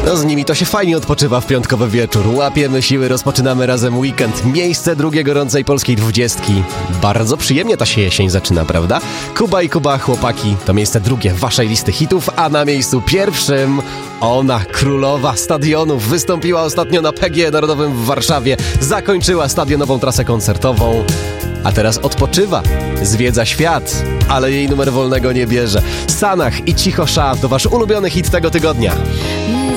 No z nimi to się fajnie odpoczywa w piątkowy wieczór. Łapiemy siły, rozpoczynamy razem weekend. Miejsce drugie gorącej polskiej 20. Bardzo przyjemnie ta się jesień zaczyna, prawda? Kuba i Kuba, chłopaki, to miejsce drugie waszej listy hitów, a na miejscu pierwszym ona, królowa stadionów, wystąpiła ostatnio na PGE Narodowym w Warszawie, zakończyła stadionową trasę koncertową, a teraz odpoczywa, zwiedza świat, ale jej numer wolnego nie bierze. Sanach i Cicho Sza to wasz ulubiony hit tego tygodnia.